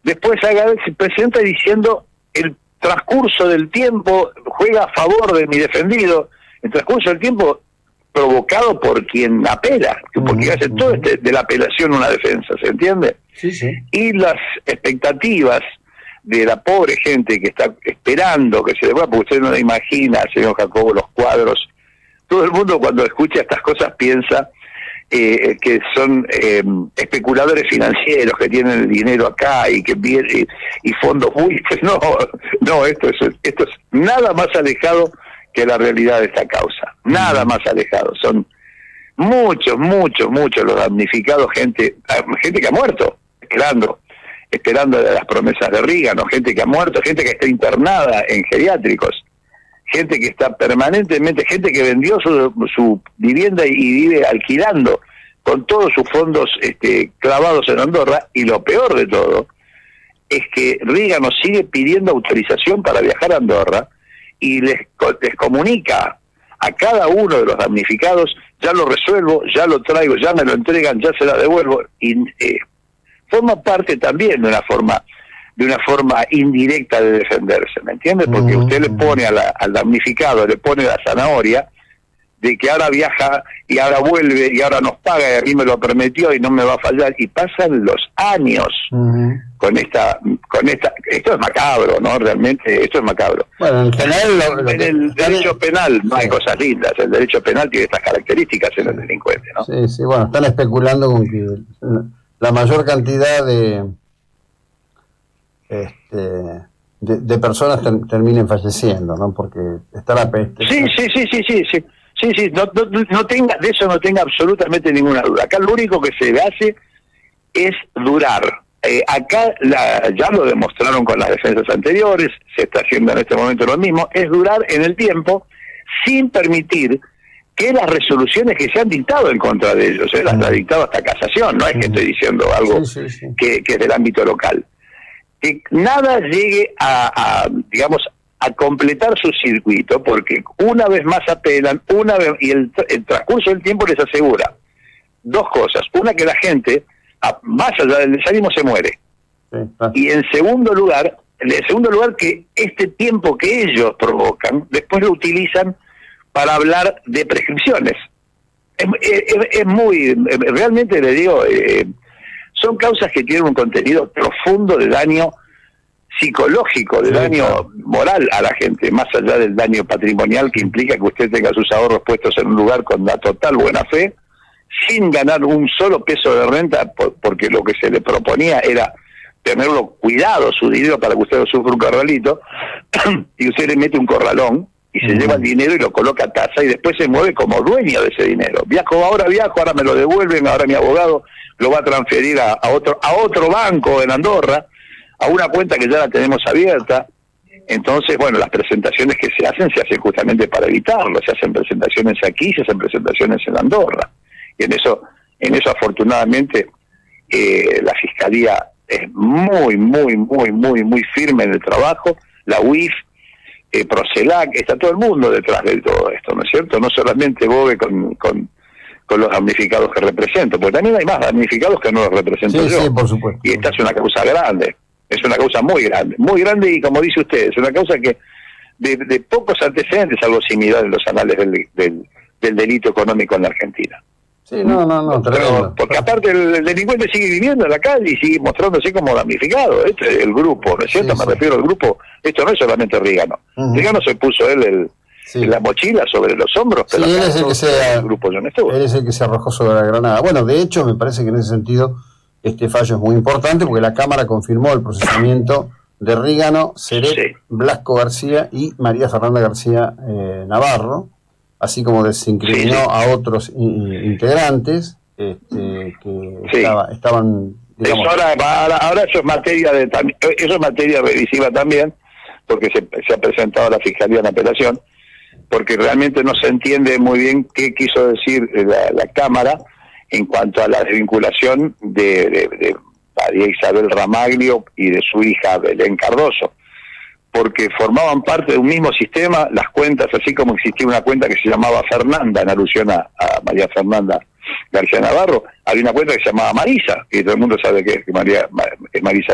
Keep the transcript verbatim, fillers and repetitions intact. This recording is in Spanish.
después Agades se presenta diciendo el transcurso del tiempo juega a favor de mi defendido, el transcurso del tiempo provocado por quien apela, porque uh-huh, hace uh-huh. todo este, de la apelación una defensa, ¿se entiende? Sí, sí. Y las expectativas de la pobre gente que está esperando que se le vuelva, porque usted no le imagina, señor Jacobo, los cuadros. Todo el mundo cuando escucha estas cosas piensa eh, que son eh, especuladores financieros que tienen el dinero acá y que viene y fondos muy... No, no, esto es, esto es nada más alejado que la realidad de esta causa. Nada más alejado. Son muchos, muchos, muchos los damnificados, gente, gente que ha muerto, esperando. esperando las promesas de Rígano, gente que ha muerto, gente que está internada en geriátricos, gente que está permanentemente, gente que vendió su, su vivienda y vive alquilando con todos sus fondos este, clavados en Andorra, y lo peor de todo es que Rígano sigue pidiendo autorización para viajar a Andorra y les, les comunica a cada uno de los damnificados, ya lo resuelvo, ya lo traigo, ya me lo entregan, ya se la devuelvo, y eh, forma parte también de una forma de una forma indirecta de defenderse, ¿me entiende? Porque usted le pone a la, al damnificado, le pone la zanahoria de que ahora viaja y ahora vuelve y ahora nos paga y a mí me lo prometió y no me va a fallar, y pasan los años uh-huh. con esta con esta esto es macabro, ¿no? Realmente esto es macabro. Bueno, en general lo, lo en que, el derecho están, penal no hay sí. cosas lindas, el derecho penal tiene estas características en el delincuente, ¿no? Sí, sí, bueno, están especulando con que la mayor cantidad de este de, de personas ter, terminen falleciendo, ¿no? Porque está la peste. Sí, sí, sí, sí, sí, sí. Sí, sí, no, no, no tenga, de eso no tenga absolutamente ninguna duda. Acá lo único que se hace es durar. Eh, acá la, ya lo demostraron con las defensas anteriores, se está haciendo en este momento lo mismo, es durar en el tiempo sin permitir que las resoluciones que se han dictado en contra de ellos, eh, las ha dictado hasta casación, no es que estoy diciendo algo sí, sí, sí. Que, que es del ámbito local, que nada llegue a, a digamos, a completar su circuito, porque una vez más apelan, una vez, y el, el transcurso del tiempo les asegura dos cosas: una, que la gente, a, más allá del desánimo, se muere, sí, ah. y en segundo lugar, en segundo lugar que este tiempo que ellos provocan, después lo utilizan para hablar de prescripciones. Es, es, es muy, realmente le digo, eh, son causas que tienen un contenido profundo de daño psicológico, de sí, daño claro. moral a la gente, más allá del daño patrimonial que implica que usted tenga sus ahorros puestos en un lugar con la total buena fe, sin ganar un solo peso de renta, por, porque lo que se le proponía era tenerlo cuidado, su dinero, para que usted no sufra un corralito, y usted le mete un corralón, y se uh-huh. lleva el dinero y lo coloca a tasa, y después se mueve como dueño de ese dinero. Viajo, ahora viajo, ahora me lo devuelven, ahora mi abogado lo va a transferir a, a otro a otro banco en Andorra, a una cuenta que ya la tenemos abierta. Entonces, bueno, las presentaciones que se hacen, se hacen justamente para evitarlo. Se hacen presentaciones aquí, se hacen presentaciones en Andorra. Y en eso, en eso afortunadamente, eh, la Fiscalía es muy, muy, muy, muy, muy firme en el trabajo. La U I F, eh, Procelac, está todo el mundo detrás de todo esto, ¿no es cierto? No solamente Bogue con... con con los damnificados que represento, porque también hay más damnificados que no los represento sí, yo. Sí, por supuesto. Y esta es una causa grande. Es una causa muy grande, muy grande, y como dice usted, es una causa que de, de pocos antecedentes, algo similar en los anales del, del, del delito económico en la Argentina. Sí, no, no, no, Pero, porque aparte el, el delincuente sigue viviendo en la calle y sigue mostrándose como damnificado. Este es el grupo, ¿no es cierto? Sí, Me sí. refiero al grupo. Esto no es solamente Rígano. Uh-huh. Rígano se puso él el, sí. la mochila sobre los hombros, pero sí, él es el que se, el grupo yo no estuvo. Él es el que se arrojó sobre la granada. Bueno, de hecho, me parece que en ese sentido este fallo es muy importante, porque la Cámara confirmó el procesamiento de Rígano, Seret, sí. Blasco García y María Fernanda García eh, Navarro, así como desincriminó sí, sí. a otros in, integrantes este, que sí. estaba, estaban... Digamos, eso ahora, ahora, ahora eso es materia de eso es materia revisiva también, porque se, se ha presentado a la Fiscalía en apelación, porque realmente no se entiende muy bien qué quiso decir la, la Cámara en cuanto a la desvinculación de, de, de María Isabel Ramaglio y de su hija Belén Cardoso, porque formaban parte de un mismo sistema las cuentas, así como existía una cuenta que se llamaba Fernanda, en alusión a, a María Fernanda García Navarro, había una cuenta que se llamaba Marisa, y todo el mundo sabe que es María, es Marisa